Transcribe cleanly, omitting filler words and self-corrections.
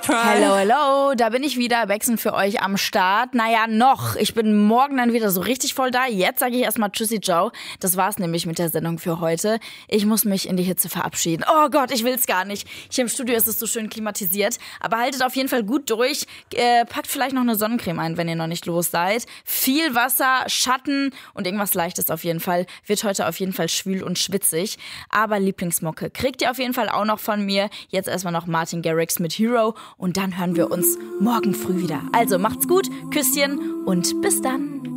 Hello, hello, da bin ich wieder, Wechseln für euch am Start. Naja, noch, ich bin morgen dann wieder so richtig voll da. Jetzt sage ich erstmal Tschüssi, Joe. Das war's nämlich mit der Sendung für heute. Ich muss mich in die Hitze verabschieden. Oh Gott, ich will's gar nicht. Hier im Studio ist es so schön klimatisiert. Aber haltet auf jeden Fall gut durch. Packt vielleicht noch eine Sonnencreme ein, wenn ihr noch nicht los seid. Viel Wasser, Schatten und irgendwas Leichtes auf jeden Fall. Wird heute auf jeden Fall schwül und schwitzig. Aber Lieblingsmucke kriegt ihr auf jeden Fall auch noch von mir. Jetzt erstmal noch Martin Garrix mit Hero. Und dann hören wir uns morgen früh wieder. Also macht's gut, Küsschen und bis dann.